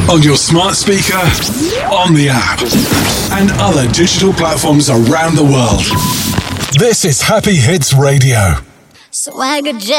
On your smart speaker, on the app, and other digital platforms around the world. This is Happy Hits Radio. Swagger Jack.